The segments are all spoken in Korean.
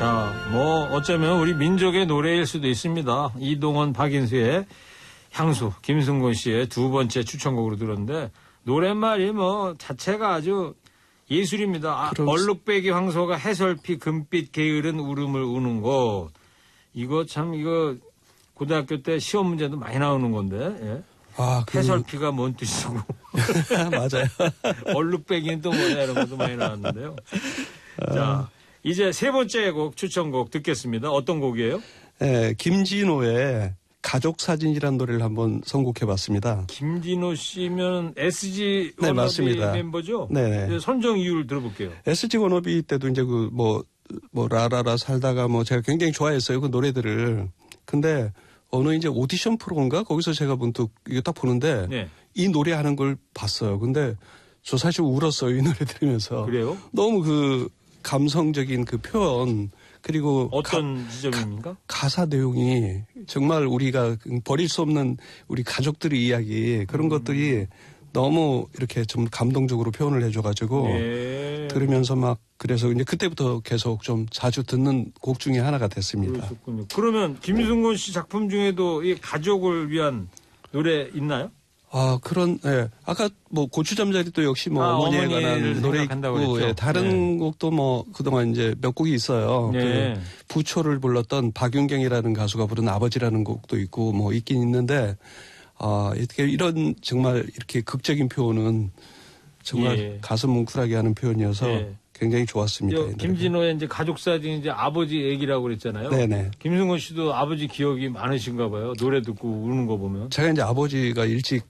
자, 뭐 어쩌면 우리 민족의 노래일 수도 있습니다. 이동원, 박인수의 향수, 김승곤 씨의 두 번째 추천곡으로 들었는데 노랫말이 뭐 자체가 아주 예술입니다. 얼룩배기 황소가 해설피 금빛 게으른 울음을 우는 곳. 이거 참 이거 고등학교 때 시험 문제도 많이 나오는 건데. 예. 해설피가 뭔 뜻이고. 맞아요. 얼룩배기는 또 뭐냐 이런 것도 많이 나왔는데요. 자, 이제 세 번째 곡 추천곡 듣겠습니다. 어떤 곡이에요? 네, 김진호의 가족사진이라는 노래를 한번 선곡해봤습니다. 김진호 씨면 SG 워너비 네, 맞습니다. 멤버죠? 네. 선정 이유를 들어볼게요. SG 워너비 때도 이제 뭐 라라라 살다가 뭐 제가 굉장히 좋아했어요. 그 노래들을. 근데 어느 이제 오디션 프로인가? 거기서 제가 문득 이거 딱 보는데 네. 이 노래 하는 걸 봤어요. 근데 저 사실 울었어요. 이 노래 들으면서. 그래요? 너무 그 감성적인 그 표현 그리고 어떤 지점입니까? 가사 내용이 정말 우리가 버릴 수 없는 우리 가족들의 이야기 그런 것들이 너무 이렇게 좀 감동적으로 표현을 해줘가지고 네. 들으면서 막 그래서 이제 그때부터 계속 좀 자주 듣는 곡 중에 하나가 됐습니다. 그렇군요. 그러면 김승곤 씨 작품 중에도 이 가족을 위한 노래 있나요? 예. 아까 뭐 고추잠자리도 역시 뭐 어머니에 관한 노래 있고, 예, 다른 곡도 뭐 그동안 이제 몇 곡이 있어요. 네. 그 부초를 불렀던 박윤경이라는 가수가 부른 아버지라는 곡도 있고 뭐 있긴 있는데, 이렇게 이런 정말 이렇게 극적인 표현은 정말 가슴 뭉클하게 하는 표현이어서 굉장히 좋았습니다. 김진호의 이제 가족 사진 이제 아버지 얘기라고 그랬잖아요. 네네. 김승곤 씨도 아버지 기억이 많으신가 봐요. 노래 듣고 우는 거 보면. 제가 이제 아버지가 일찍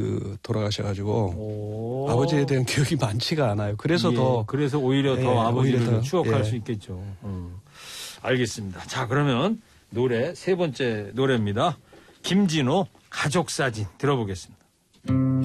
돌아가셔가지고 아버지에 대한 기억이 많지가 않아요. 그래서 그래서 오히려 더 아버지를 추억할 수 있겠죠. 알겠습니다. 자, 그러면 노래 세 번째 노래입니다. 김진호 가족 사진 들어보겠습니다.